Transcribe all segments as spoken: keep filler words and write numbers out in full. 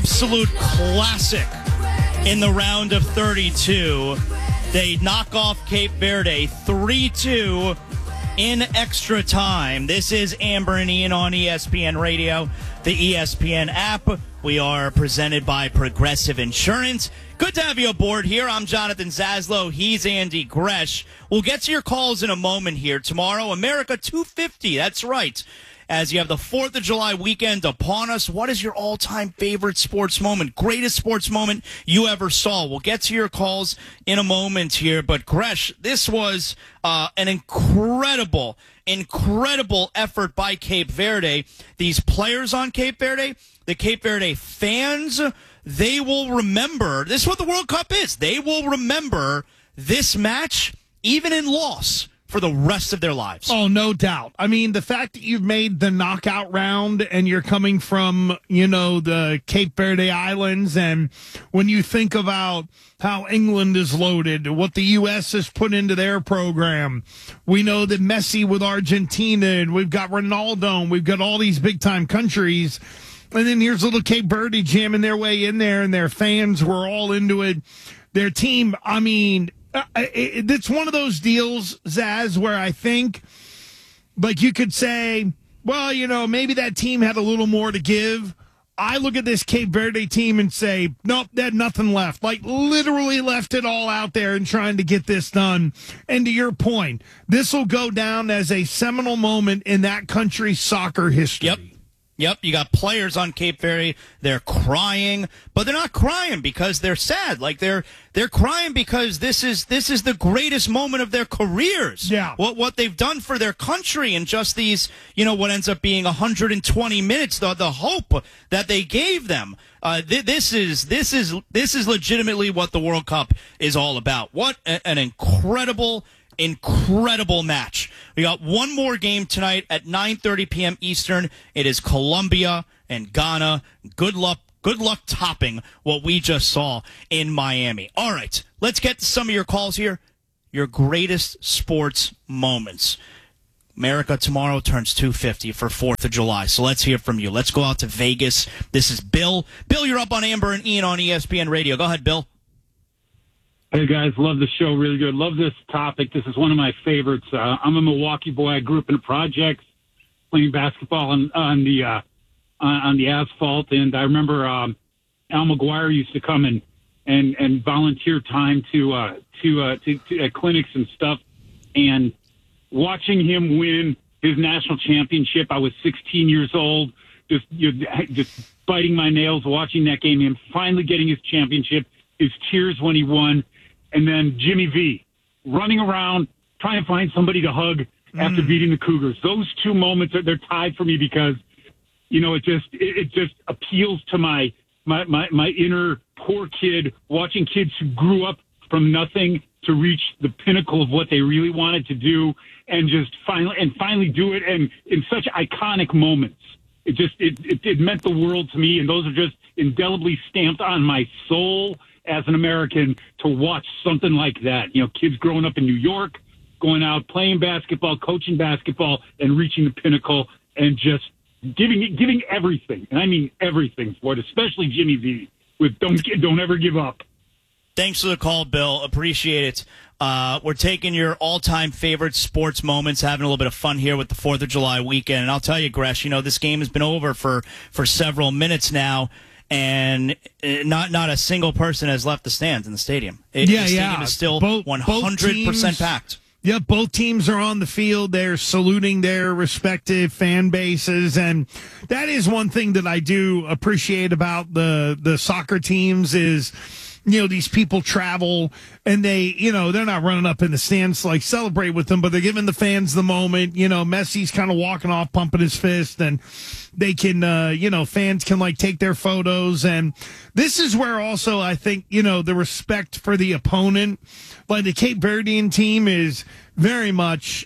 absolute classic in the round of thirty-two. They knock off Cape Verde three two in extra time. This is Amber and Ian on E S P N Radio, the E S P N app. We are presented by Progressive Insurance. Good to have you aboard here. I'm Jonathan Zaslow. He's Andy Gresh. We'll get to your calls in a moment here. Tomorrow, America two fifty. That's right. As you have the fourth of July weekend upon us, what is your all-time favorite sports moment, greatest sports moment you ever saw? We'll get to your calls in a moment here. But, Gresh, this was uh, an incredible, incredible effort by Cape Verde. These players on Cape Verde, the Cape Verde fans, they will remember. This is what the World Cup is. They will remember this match, even in loss, for the rest of their lives. Oh, no doubt. I mean, the fact that you've made the knockout round and you're coming from, you know, the Cape Verde Islands, and when you think about how England is loaded, what the U S has put into their program, we know that Messi with Argentina, and we've got Ronaldo, and we've got all these big-time countries, and then here's little Cape Verde jamming their way in there, and their fans were all into it. Their team, I mean... Uh, it, it's one of those deals, Zaz, where I think, like, you could say, well, you know, maybe that team had a little more to give. I look at this Cape Verde team and say, nope, they had nothing left. Like, literally left it all out there and trying to get this done. And to your point, this will go down as a seminal moment in that country's soccer history. Yep. Yep, you got players on Cape Verde, they're crying, but they're not crying because they're sad. Like they're they're crying because this is this is the greatest moment of their careers. Yeah. What what they've done for their country in just these, you know, what ends up being one hundred twenty minutes, the the hope that they gave them. Uh, th- this is this is this is legitimately what the World Cup is all about. What a- an incredible Incredible match. We got one more game tonight at nine thirty p.m. Eastern. It is Colombia and Ghana. Good luck. Good luck topping what we just saw in Miami. All right, let's get to some of your calls here. Your greatest sports moments. America tomorrow turns two fifty for fourth of July, so let's hear from you. Let's go out to Vegas. This is Bill. Bill, you're up on Amber and Ian on E S P N Radio. Go ahead, Bill. Hey, guys, love the show. Really good. Love this topic. This is one of my favorites. Uh, I'm a Milwaukee boy. I grew up in the projects playing basketball on, on the uh, on, on the asphalt. And I remember um, Al McGuire used to come and, and, and volunteer time to, uh, to, uh, to, to at clinics and stuff. And watching him win his national championship, I was sixteen years old, just, you know, just biting my nails watching that game, him finally getting his championship, his tears when he won. And then Jimmy V running around trying to find somebody to hug after mm. beating the Cougars. Those two moments are they're tied for me because, you know, it just it, it just appeals to my, my my my inner poor kid watching kids who grew up from nothing to reach the pinnacle of what they really wanted to do and just finally and finally do it and in such iconic moments. It just it, it it meant the world to me, and those are just indelibly stamped on my soul as an American to watch something like that. You know, kids growing up in New York, going out, playing basketball, coaching basketball, and reaching the pinnacle and just giving giving everything. And I mean everything for it, especially Jimmy V with don't don't ever give up. Thanks for the call, Bill. Appreciate it. Uh, we're taking your all-time favorite sports moments, having a little bit of fun here with the fourth of July weekend. And I'll tell you, Gresh, you know, this game has been over for, for several minutes now. And not not a single person has left the stands in the stadium. It, yeah, the stadium yeah. is still both, one hundred percent packed. Yeah, both teams are on the field. They're saluting their respective fan bases. And that is one thing that I do appreciate about the, the soccer teams is, you know, these people travel and they, you know, they're not running up in the stands to like celebrate with them, but they're giving the fans the moment. You know, Messi's kind of walking off, pumping his fist, and they can, uh, you know, fans can like take their photos. And this is where also I think, you know, the respect for the opponent, like the Cape Verdean team is very much,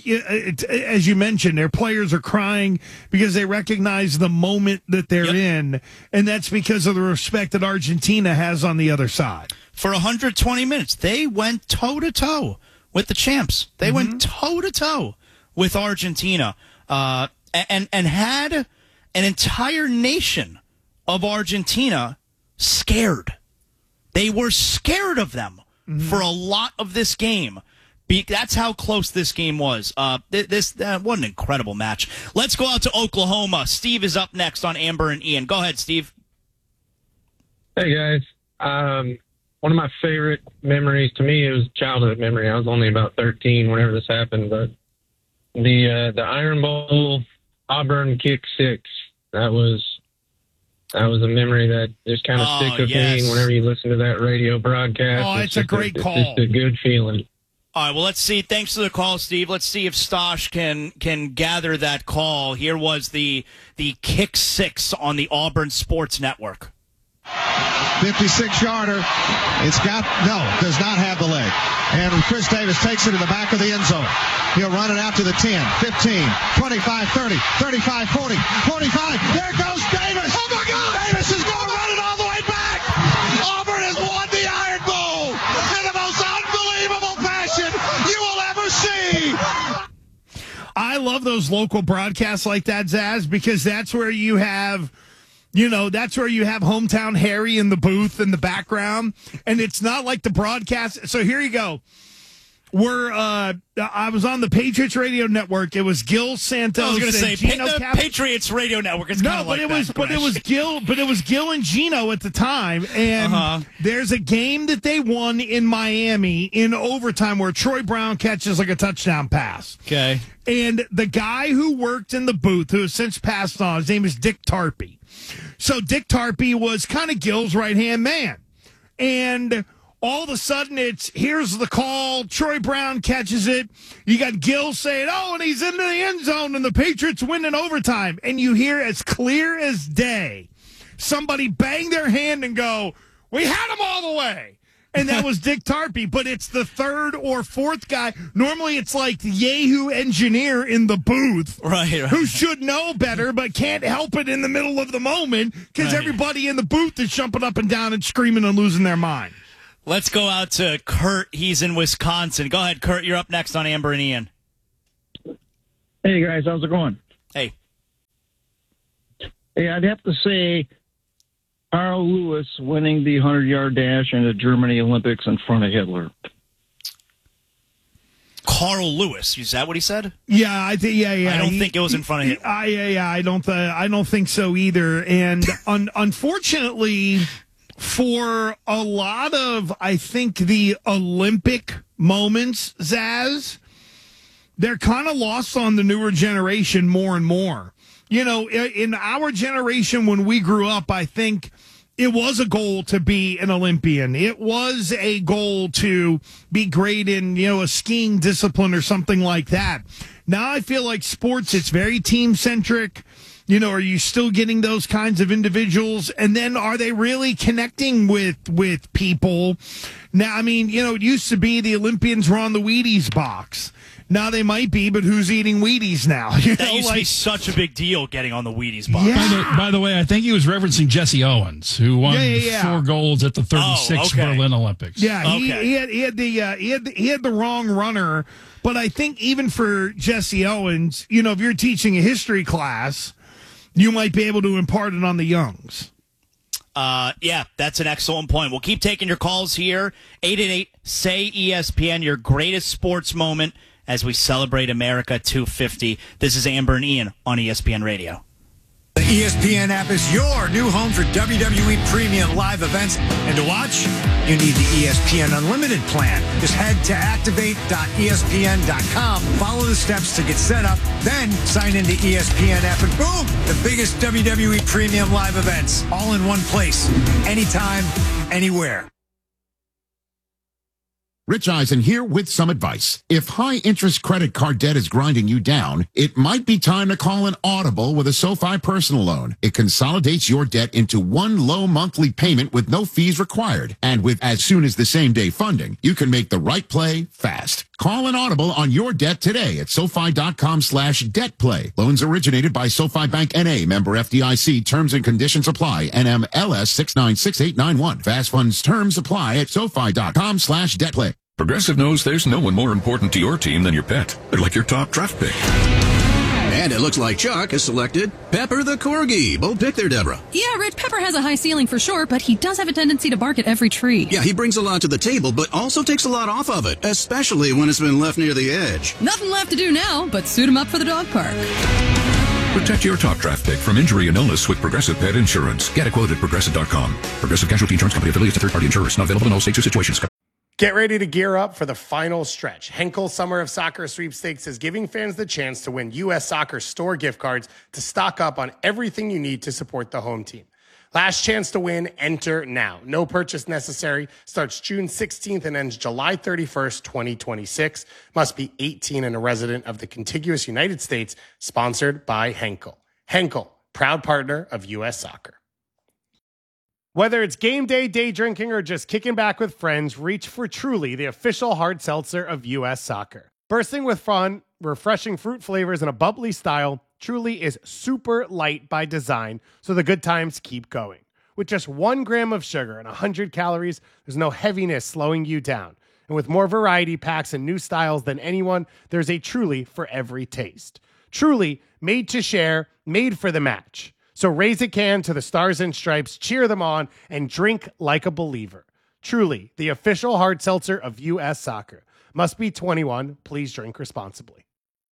it, as you mentioned, their players are crying because they recognize the moment that they're yep. in, and that's because of the respect that Argentina has on the other side. For one hundred twenty minutes, they went toe-to-toe with the champs. They mm-hmm. went toe-to-toe with Argentina uh, and, and had an entire nation of Argentina scared. They were scared of them mm-hmm. for a lot of this game. Be- that's how close this game was. Uh, th- this uh, what an incredible match. Let's go out to Oklahoma. Steve is up next on Amber and Ian. Go ahead, Steve. Hey, guys. Um, one of my favorite memories, to me, it was childhood memory. I was only about thirteen whenever this happened, but the uh, the Iron Bowl Auburn kick six, that was that was a memory that just kind of oh, sticks with yes. me whenever you listen to that radio broadcast. Oh, it's, it's a great a, call. It's just a good feeling. All right, well, let's see. Thanks for the call, Steve. Let's see if Stosh can can gather that call. Here was the the kick six on the Auburn Sports Network. fifty-six yarder. It's got, no, does not have the leg. And Chris Davis takes it in the back of the end zone. He'll run it out to the ten, fifteen, twenty-five, thirty, thirty-five, forty, forty-five. There goes Davis. Oh, my God. Davis is going to run it all the way back. Auburn has won the Iron Bowl in the most unbelievable fashion you will ever see. I love those local broadcasts like that, Zaz, because that's where you have, you know, that's where you have hometown Harry in the booth in the background. And it's not like the broadcast. So here you go. We're, uh, I was on the Patriots Radio Network. It was Gil Santos. I was going to say, Gino pa- the Cap- Patriots Radio Network. It's no, kind of but like it that, was, but it Gresh. was Gil, but it was Gil and Gino at the time. And Uh-huh. there's a game that they won in Miami in overtime where Troy Brown catches like a touchdown pass. Okay. And the guy who worked in the booth, who has since passed on, his name is Dick Tarpey. So Dick Tarpey was kind of Gil's right-hand man. And all of a sudden it's, here's the call, Troy Brown catches it. You got Gil saying, oh, and he's into the end zone, and the Patriots win in overtime. And you hear as clear as day, somebody bang their hand and go, we had him all the way. And that was Dick Tarpey, but it's the third or fourth guy. Normally it's like the Yahoo engineer in the booth, right, right. who should know better but can't help it in the middle of the moment because right. everybody in the booth is jumping up and down and screaming and losing their mind. Let's go out to Kurt. He's in Wisconsin. Go ahead, Kurt. You're up next on Amber and Ian. Hey, guys. How's it going? Hey. Hey, I'd have to say Carl Lewis winning the hundred-yard dash in the Germany Olympics in front of Hitler. Carl Lewis, is that what he said? Yeah, I think. Yeah, yeah. I don't he, think it was in front of him. I, yeah, yeah. I don't. Th- I don't think so either. And un- unfortunately, for a lot of, I think the Olympic moments, Zaz, they're kind of lost on the newer generation more and more. You know, in our generation when we grew up, I think it was a goal to be an Olympian. It was a goal to be great in, you know, a skiing discipline or something like that. Now I feel like sports, it's very team-centric. You know, are you still getting those kinds of individuals? And then are they really connecting with with people? Now, I mean, you know, it used to be the Olympians were on the Wheaties box. Now they might be, but who's eating Wheaties now? You that know, used like, to be such a big deal, getting on the Wheaties box. Yeah. By the, by the way, I think he was referencing Jesse Owens, who won Yeah, yeah, yeah. four golds at the thirty-six Oh, okay. Berlin Olympics. Yeah, he, Okay. he had he had the uh, he had the, he had the wrong runner, but I think even for Jesse Owens, you know, if you're teaching a history class, you might be able to impart it on the youngs. Uh, yeah, that's an excellent point. We'll keep taking your calls here. eight eight eight, S A Y, E S P N, your greatest sports moment as we celebrate America two fifty. This is Amber and Ian on E S P N Radio. The E S P N app is your new home for W W E premium live events. And to watch, you need the E S P N Unlimited plan. Just head to activate dot E S P N dot com, follow the steps to get set up, then sign into E S P N app, and boom, the biggest W W E premium live events, all in one place, anytime, anywhere. Rich Eisen here with some advice. If high-interest credit card debt is grinding you down, it might be time to call an Audible with a SoFi personal loan. It consolidates your debt into one low monthly payment with no fees required. And with as soon as the same-day funding, you can make the right play fast. Call an Audible on your debt today at SoFi.com slash debt play. Loans originated by SoFi Bank N A, member F D I C. Terms and conditions apply. N M L S six nine six eight nine one. Fast funds terms apply at SoFi.com slash debt play. Progressive knows there's no one more important to your team than your pet. They're like your top draft pick. And it looks like Chuck has selected Pepper the Corgi. Bold pick there, Deborah. Yeah, Red Pepper has a high ceiling for sure, but he does have a tendency to bark at every tree. Yeah, he brings a lot to the table, but also takes a lot off of it, especially when it's been left near the edge. Nothing left to do now but suit him up for the dog park. Protect your top draft pick from injury and illness with Progressive Pet Insurance. Get a quote at Progressive dot com. Progressive Casualty Insurance Company affiliates to third-party insurers. Not available in all states or situations. Get ready to gear up for the final stretch. Henkel Summer of Soccer Sweepstakes is giving fans the chance to win U S Soccer store gift cards to stock up on everything you need to support the home team. Last chance to win, enter now. No purchase necessary. Starts June sixteenth and ends July thirty-first, twenty twenty-six. Must be eighteen and a resident of the contiguous United States. Sponsored by Henkel. Henkel, proud partner of U S Soccer. Whether it's game day, day drinking, or just kicking back with friends, reach for Truly, the official hard seltzer of U S Soccer. Bursting with fun, refreshing fruit flavors, and a bubbly style, Truly is super light by design, so the good times keep going. With just one gram of sugar and one hundred calories, there's no heaviness slowing you down. And with more variety packs and new styles than anyone, there's a Truly for every taste. Truly, made to share, made for the match. So raise a can to the Stars and Stripes, cheer them on, and drink like a believer. Truly, the official hard seltzer of U S Soccer. Must be twenty-one. Please drink responsibly.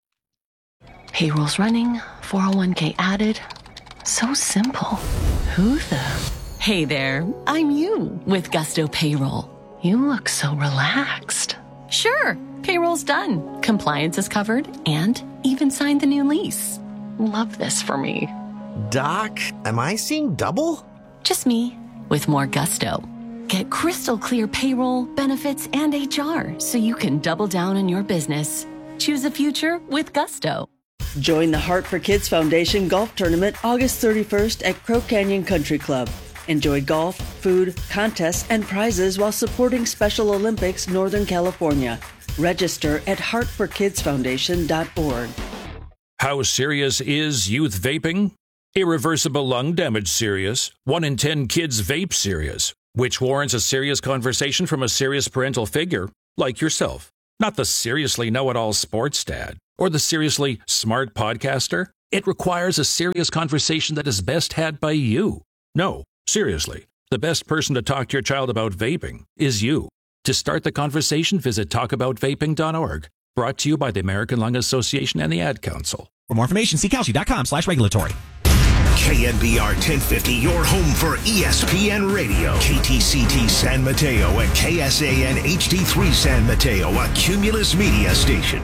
Payroll's running, four oh one k added. So simple. Who the? Hey there, I'm you with Gusto Payroll. You look so relaxed. Sure, payroll's done. Compliance is covered and even signed the new lease. Love this for me. Doc, am I seeing double? Just me, with more gusto. Get crystal clear payroll, benefits, and H R so you can double down on your business. Choose a future with gusto. Join the Heart for Kids Foundation Golf Tournament August thirty-first at Crow Canyon Country Club. Enjoy golf, food, contests, and prizes while supporting Special Olympics Northern California. Register at heart for kids foundation dot org. How serious is youth vaping? Irreversible lung damage serious. One in ten kids vape serious, which warrants a serious conversation from a serious parental figure like yourself. Not the seriously know-it-all sports dad or the seriously smart podcaster. It requires a serious conversation that is best had by you. No, seriously, the best person to talk to your child about vaping is you. To start the conversation, visit talk about vaping dot org. Brought to you by the American Lung Association and the Ad Council. For more information, see Kalshi dot com slash regulatory. K N B R ten fifty, your home for E S P N Radio. K T C T San Mateo and K S A N H D three San Mateo, a Cumulus media station.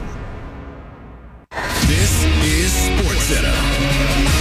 This is SportsCenter.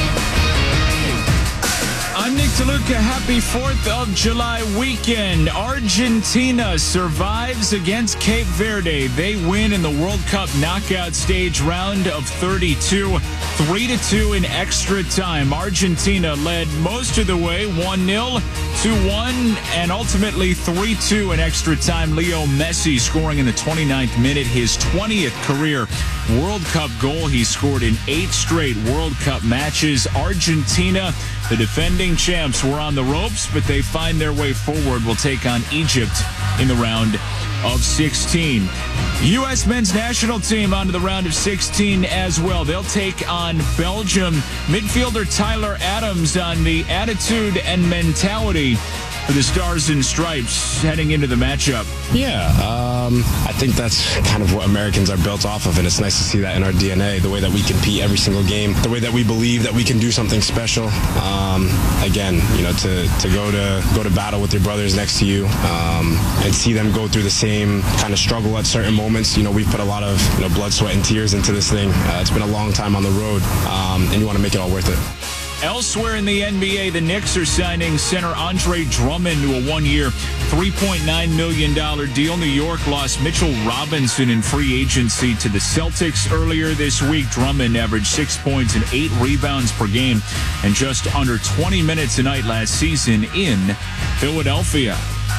I'm Nick DeLuca. Happy fourth of July weekend. Argentina survives against Cape Verde. They win in the World Cup knockout stage round of thirty-two, three to two in extra time. Argentina led most of the way, one nil, two one, and ultimately three two in extra time. Leo Messi scoring in the twenty-ninth minute, his twentieth career World Cup goal. He scored in eight straight World Cup matches. Argentina, the defending champs, were on the ropes, but they find their way forward. Will take on Egypt in the round of sixteen. U S men's national team onto the round of sixteen as well. They'll take on Belgium. Midfielder Tyler Adams on the attitude and mentality for the Stars and Stripes heading into the matchup. Yeah, um, I think that's kind of what Americans are built off of, and it's nice to see that in our D N A, the way that we compete every single game, the way that we believe that we can do something special. Um, again, you know, to, to go to go to battle with your brothers next to you um, and see them go through the same kind of struggle at certain moments. You know, we've put a lot of you know, blood, sweat, and tears into this thing. Uh, it's been a long time on the road, um, and you want to make it all worth it. Elsewhere in the N B A, the Knicks are signing center Andre Drummond to a one-year, three point nine million dollars deal. New York lost Mitchell Robinson in free agency to the Celtics earlier this week. Drummond averaged six points and eight rebounds per game and just under twenty minutes a night last season in Philadelphia.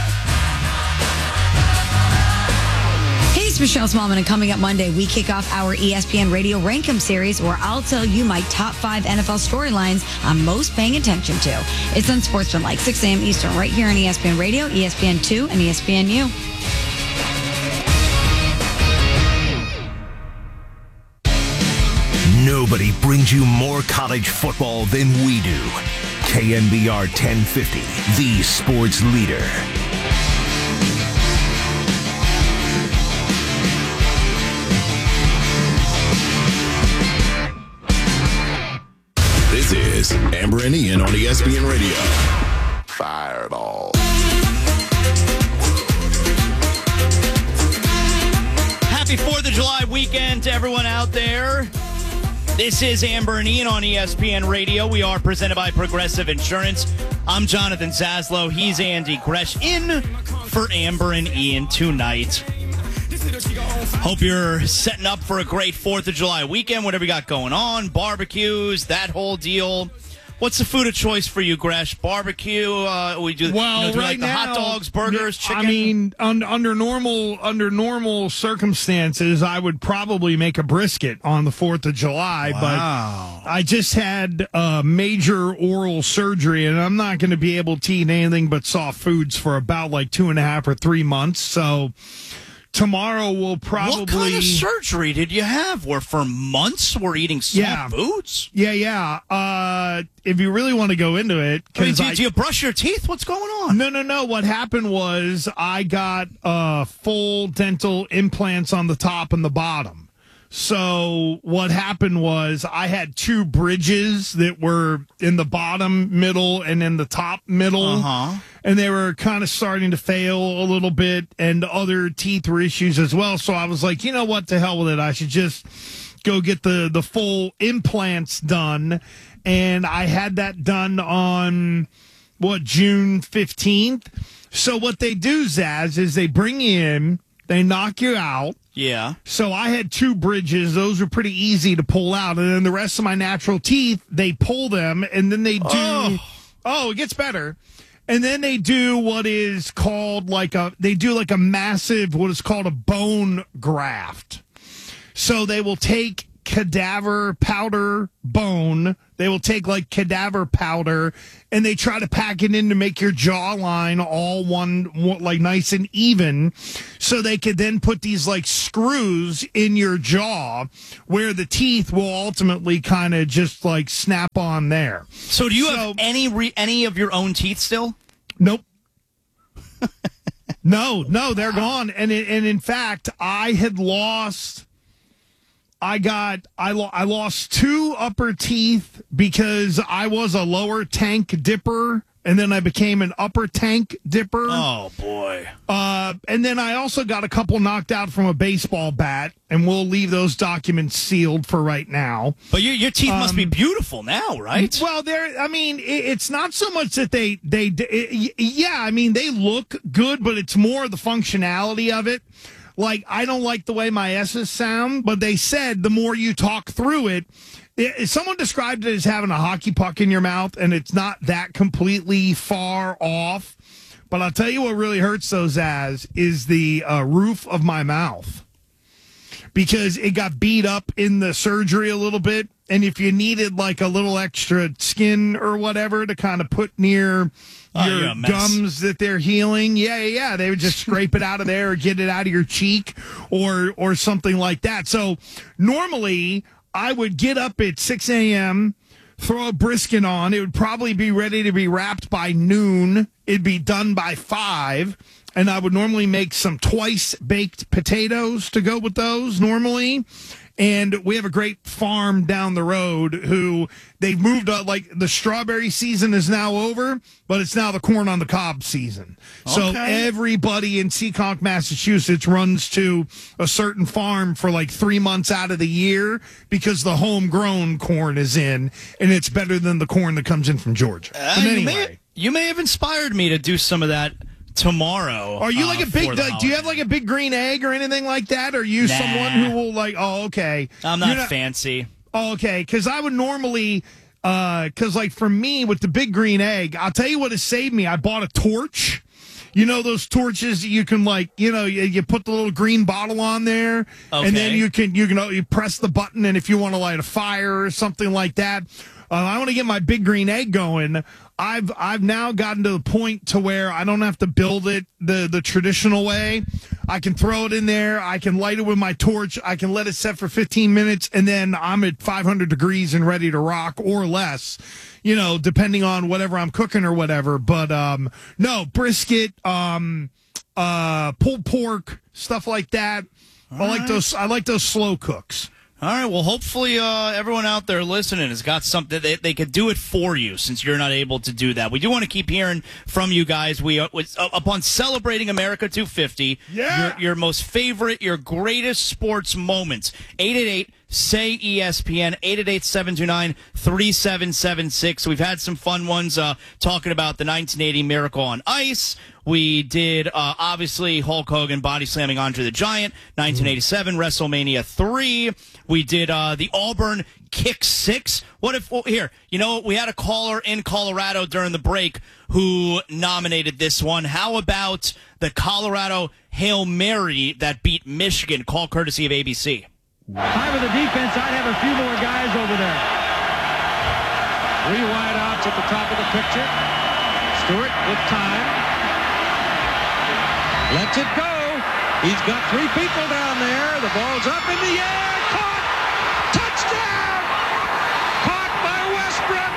It's Michelle Smallman, and coming up Monday, we kick off our E S P N Radio Rankem series, where I'll tell you my top five N F L storylines I'm most paying attention to. It's Unsportsmanlike, six a.m. Eastern, right here on E S P N Radio, E S P N two, and E S P N U. Nobody Nobody brings you more college football than we do. K N B R ten fifty, the sports leader. This is Amber and Ian on E S P N Radio. Fireball. Happy fourth of July weekend to everyone out there. This is Amber and Ian on E S P N Radio. We are presented by Progressive Insurance. I'm Jonathan Zaslow. He's Andy Gresh in for Amber and Ian tonight. Hope you're setting up for a great fourth of July weekend, whatever you got going on, barbecues, that whole deal. What's the food of choice for you, Gresh? Barbecue? Uh, we do. Well, you know, do we right like the now, hot dogs, burgers, chicken. I mean, un, under normal under normal circumstances, I would probably make a brisket on the Fourth of July. Wow. But I just had uh, major oral surgery, and I'm not going to be able to eat anything but soft foods for about like two and a half or three months. So tomorrow we'll probably. What kind of surgery did you have? Where for months we're eating soft Yeah. foods? Yeah, yeah. Uh, if you really want to go into it, I mean, because do, do you brush your teeth? What's going on? No, no, no. What happened was I got uh, full dental implants on the top and the bottom. So what happened was I had two bridges that were in the bottom middle and in the top middle. Uh-huh. And they were kind of starting to fail a little bit, and other teeth were issues as well. So I was like, you know what, to hell with it. I should just go get the, the full implants done. And I had that done on, what, June fifteenth? So what they do, Zaz, is they bring you in, they knock you out. Yeah. So I had two bridges. Those were pretty easy to pull out. And then the rest of my natural teeth, they pull them, and then they do. Oh, oh it gets better. And then they do what is called like a, they do like a massive, what is called a bone graft. So they will take cadaver powder bone. They will take like cadaver powder, and they try to pack it in to make your jawline all one, like nice and even. So they could then put these like screws in your jaw where the teeth will ultimately kind of just like snap on there. So do you so, have any re- any of your own teeth still? Nope. no, no, they're gone. And it, and in fact, I had lost. I got I, lo- I lost two upper teeth because I was a lower tank dipper, and then I became an upper tank dipper. Oh boy! Uh, and then I also got a couple knocked out from a baseball bat, and we'll leave those documents sealed for right now. But your your teeth um, must be beautiful now, right? Well, they're. I mean, it, it's not so much that they they. It, yeah, I mean they look good, but it's more the functionality of it. Like, I don't like the way my S's sound, but they said the more you talk through it, it, someone described it as having a hockey puck in your mouth, and it's not that completely far off. But I'll tell you what really hurts those as is the uh, roof of my mouth, because it got beat up in the surgery a little bit. And if you needed like a little extra skin or whatever to kind of put near Oh, your gums that they're healing, yeah, yeah, yeah, they would just scrape it out of there or get it out of your cheek or or something like that. So normally I would get up at six a.m., throw a brisket on. It would probably be ready to be wrapped by noon. It'd be done by five. And I would normally make some twice baked potatoes to go with those normally. And we have a great farm down the road who they've moved up. Like the strawberry season is now over, but it's now the corn on the cob season. Okay. So everybody in Seekonk, Massachusetts runs to a certain farm for like three months out of the year because the homegrown corn is in, and it's better than the corn that comes in from Georgia. Uh, but anyway, you may, you may have inspired me to do some of that tomorrow. Are you uh, like a big, like, do you have like a big green egg or anything like that? Or are you nah. someone who will like, oh, okay. I'm not, not fancy. Oh, okay. Because I would normally, uh, because like for me with the big green egg, I'll tell you what has saved me. I bought a torch. You know those torches you can like, you know, you, you put the little green bottle on there, okay. and then you can you can you press the button, and if you want to light a fire or something like that, uh, I want to get my big green egg going. I've I've now gotten to the point to where I don't have to build it the the traditional way. I can throw it in there. I can light it with my torch. I can let it set for fifteen minutes, and then I'm at five hundred degrees and ready to rock or less, you know, depending on whatever I'm cooking or whatever. But um, no, brisket, um, uh, pulled pork, stuff like that. All I like right. those. I like those slow cooks. All right, well, hopefully uh, everyone out there listening has got something. They, they could do it for you since you're not able to do that. We do want to keep hearing from you guys. We uh, was, uh, upon celebrating America two fifty, yeah. your, your most favorite, your greatest sports moments, eight eight eight, S A Y, E S P N, eight eight eight, seven two nine, three seven seven six. We've had some fun ones uh, talking about the nineteen eighty Miracle on Ice. We did, uh, obviously, Hulk Hogan body slamming Andre the Giant, nineteen eighty-seven, WrestleMania three. We did uh, the Auburn Kick Six. What if, well, here, you know, we had a caller in Colorado during the break who nominated this one. How about the Colorado Hail Mary that beat Michigan, call courtesy of A B C? Time of the defense, I'd have a few more guys over there. Three wide outs at the top of the picture. Stewart with time. Lets it go. He's got three people down there. The ball's up in the air. Caught. Touchdown. Caught by Westbrook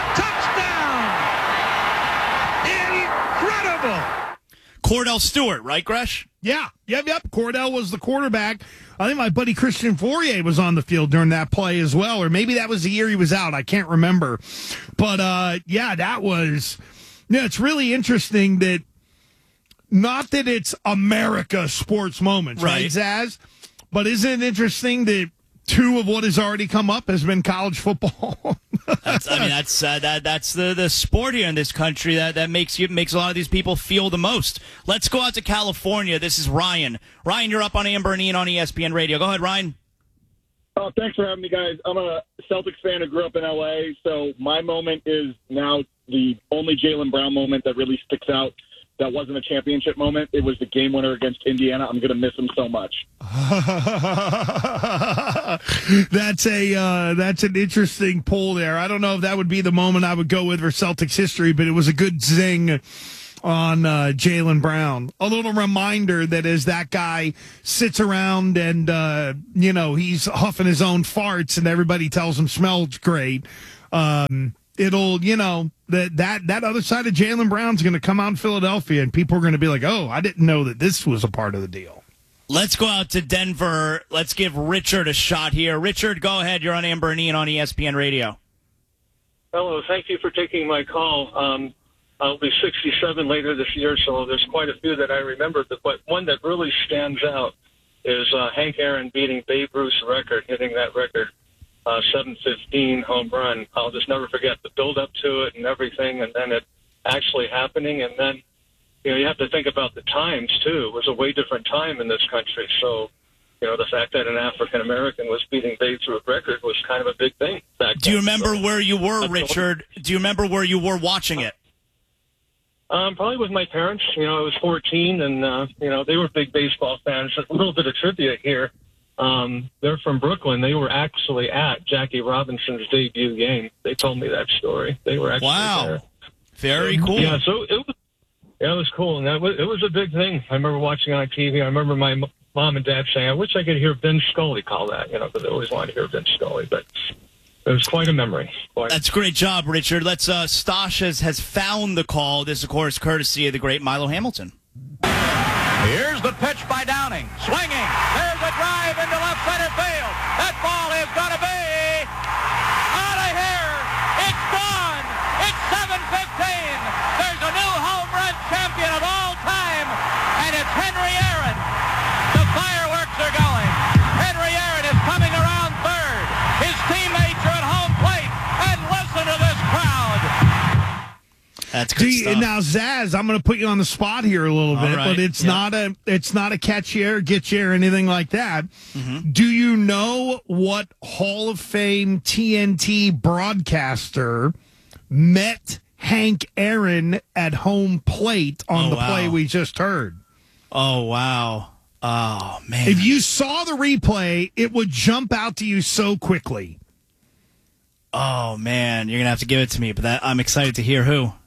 for a touchdown. Incredible. Cordell Stewart, right, Gresh? Yeah. Yep, yep. Cordell was the quarterback. I think my buddy Christian Fourier was on the field during that play as well, or maybe that was the year he was out. I can't remember. But, uh, yeah, that was, yeah, it's really interesting that, not that it's America sports moments, right, right Zaz? But isn't it interesting that two of what has already come up has been college football? that's, I mean, that's uh, that that's the, the sport here in this country that, that makes you makes a lot of these people feel the most. Let's go out to California. This is Ryan. Ryan, you're up on Amber and Ian on E S P N Radio. Go ahead, Ryan. Oh, thanks for having me, guys. I'm a Celtics fan who grew up in L A, so my moment is now the only Jaylen Brown moment that really sticks out. That wasn't a championship moment. It was the game winner against Indiana. I'm going to miss him so much. that's a uh, that's an interesting pull there. I don't know if that would be the moment I would go with for Celtics history, but it was a good zing on uh, Jaylen Brown. A little reminder that as that guy sits around and, uh, you know, he's huffing his own farts and everybody tells him smells great, um, it'll, you know, that that that other side of Jaylen Brown's going to come out in Philadelphia, and people are going to be like, oh, I didn't know that this was a part of the deal. Let's go out to Denver. Let's give Richard a shot here. Richard, go ahead. You're on Amber and Ian on E S P N Radio. Hello. Thank you for taking my call. Um, I'll be sixty-seven later this year, so there's quite a few that I remember. But one that really stands out is uh, Hank Aaron beating Babe Ruth's record, hitting that record. Uh, seven fifteen home run. I'll just never forget the build up to it and everything, and then it actually happening. And then, you know, you have to think about the times too. It was a way different time in this country. So, you know, the fact that an African American was beating Babe Ruth's record was kind of a big thing back then. Do you remember so, where you were, Richard? Do you remember where you were watching it? Um, probably with my parents. You know, I was fourteen, and uh, you know, they were big baseball fans. A little bit of trivia here. Um, they're from Brooklyn. They were actually at Jackie Robinson's debut game. They told me that story. They were actually wow. there. Very so, cool. Yeah, so it was, yeah, it was cool. And that was, it was a big thing. I remember watching on T V. I remember my m- mom and dad saying, I wish I could hear Vin Scully call that, you know, because they always wanted to hear Vin Scully. But it was quite a memory. Quite. That's a great job, Richard. Let's, uh, Stosh has, has found the call. This, of course, courtesy of the great Milo Hamilton. Here's the pitch by Downing. Swinging. There's a drive into left center field. That ball is going to be out of here. It's gone. It's seven fifteen. There's a new home run champion of all time, and it's Henry Aaron. The fireworks are going. Henry Aaron is coming around third. His teammates are at home plate, and listen to this crowd. That's good you, stuff. Now, Zaz, I'm going to put you on the spot here a little All bit, right. but it's Yep. not a it's not a catch you or get you or anything like that. Mm-hmm. Do you know what Hall of Fame T N T broadcaster met Hank Aaron at home plate on Oh, the wow. play we just heard? Oh, wow. Oh, man. If you saw the replay, it would jump out to you so quickly. Oh, man. You're going to have to give it to me, but that I'm excited to hear who.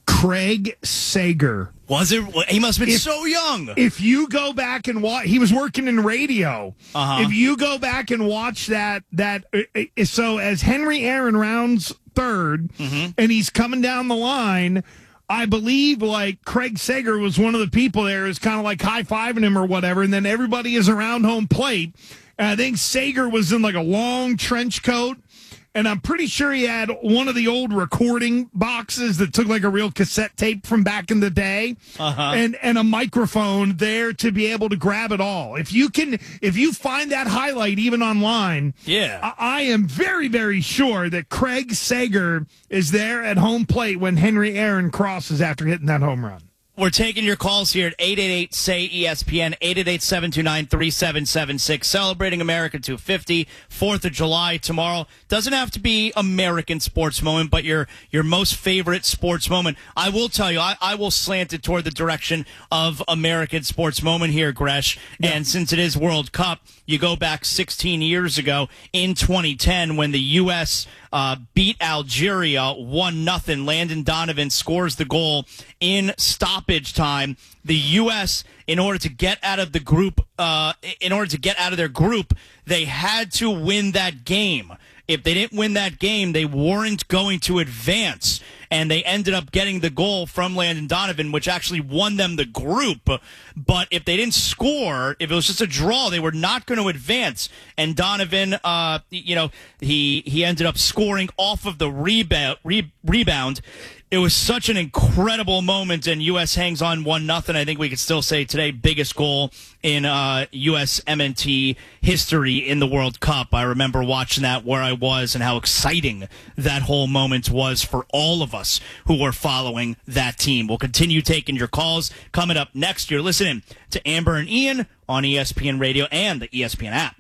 Craig Sager. Was it? He must have been If- so young. If you go back and watch, he was working in radio. Uh-huh. If you go back and watch that, that uh, uh, so as Henry Aaron rounds third, Mm-hmm. and he's coming down the line, I believe like Craig Sager was one of the people there, is kind of like high fiving him or whatever, and then everybody is around home plate. And I think Sager was in like a long trench coat. And I'm pretty sure he had one of the old recording boxes that took like a real cassette tape from back in the day, Uh-huh. and and a microphone there to be able to grab it all. If you can, if you find that highlight even online, Yeah. I, I am very very sure that Craig Sager is there at home plate when Henry Aaron crosses after hitting that home run. We're taking your calls here at eight eight eight, S A Y, E S P N, eight eight eight, seven two nine, three seven seven six. Celebrating America two fifty, fourth of July tomorrow. Doesn't have to be American sports moment, but your your most favorite sports moment. I will tell you, I, I will slant it toward the direction of American sports moment here, Gresh. Yeah. And since it is World Cup, you go back sixteen years ago in twenty ten when the U S uh, beat Algeria one nothing. Landon Donovan scores the goal in stoppage time. The U S, in order to get out of the group, uh, in order to get out of their group, they had to win that game. If they didn't win that game, they weren't going to advance. And they ended up getting the goal from Landon Donovan, which actually won them the group. But if they didn't score, if it was just a draw, they were not going to advance. And Donovan, uh, you know, he he ended up scoring off of the rebound. Re- rebound. It was such an incredible moment, and U S hangs on one nothing. I think we could still say today biggest goal in uh, U S M N T history in the World Cup. I remember watching that where I was and how exciting that whole moment was for all of us who were following that team. We'll continue taking your calls. Coming up next, you're listening to Amber and Ian on E S P N Radio and the E S P N app.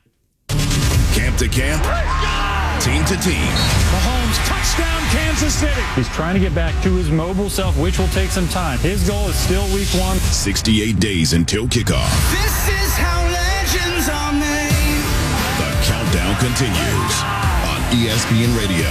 Camp to camp, team to team. Mahomes, touchdown, Kansas City. He's trying to get back to his mobile self, which will take some time. His goal is still week one. sixty-eight days until kickoff. This is how legends are made. The countdown continues on E S P N Radio.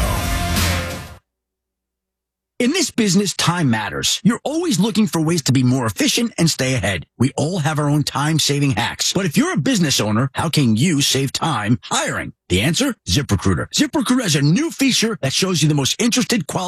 In this business, time matters. You're always looking for ways to be more efficient and stay ahead. We all have our own time-saving hacks. But if you're a business owner, how can you save time hiring? The answer? ZipRecruiter. ZipRecruiter has a new feature that shows you the most interested qualified